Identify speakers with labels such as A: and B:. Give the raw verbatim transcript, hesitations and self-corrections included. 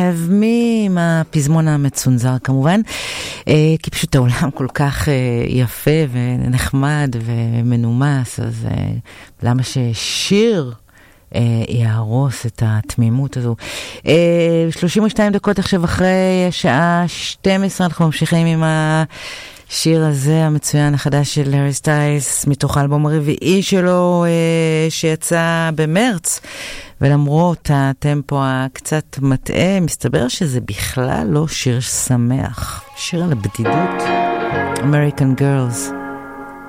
A: Have Me עם הפזמון המצונזר כמובן, כי פשוט העולם כל כך יפה ונחמד ומנומס, אז למה ששיר יהרוס את התמימות הזו. שלושים ושתיים דקות עכשיו אחרי השעה שתים עשרה, אנחנו ממשיכים עם השיר הזה המצוין החדש של הארי סטיילס, מתוך האלבום הרביעי שלו שיצא במרץ, ולמרות הטמפו הקצת מטעה, מסתבר שזה בכלל לא שיר שמח, שיר על הבדידות. American Girls.